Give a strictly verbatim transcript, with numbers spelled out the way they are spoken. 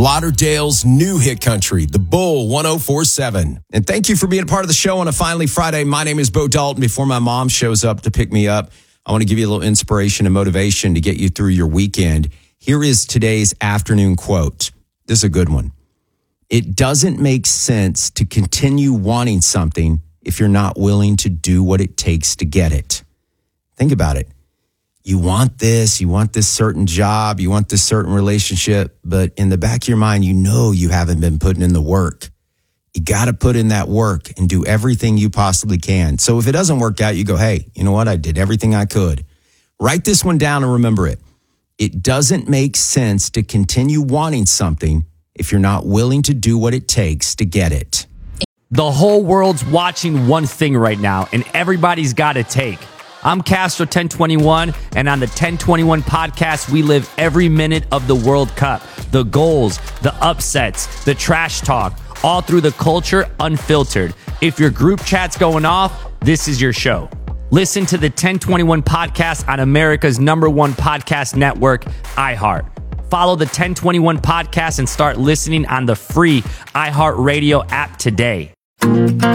Lauderdale's new hit country, The Bull one oh four point seven. And thank you for being a part of the show on a Finally Friday. My name is Bo Dalton. Before my mom shows up to pick me up, I want to give you a little inspiration and motivation to get you through your weekend. Here is today's afternoon quote. This is a good one. It doesn't make sense to continue wanting something if you're not willing to do what it takes to get it. Think about it. You want this, you want this certain job, you want this certain relationship, but in the back of your mind, you know you haven't been putting in the work. You got to put in that work and do everything you possibly can. So if it doesn't work out, you go, hey, you know what? I did everything I could. Write this one down and remember it. It doesn't make sense to continue wanting something if you're not willing to do what it takes to get it. The whole world's watching one thing right now, and everybody's got a take. I'm Castro ten twenty-one, and on the ten twenty-one podcast, we live every minute of the World Cup. The goals, the upsets, the trash talk, all through the culture, unfiltered. If your group chat's going off, this is your show. Listen to the ten twenty-one podcast on America's number one podcast network, iHeart. Follow the ten twenty-one podcast and start listening on the free iHeartRadio app today.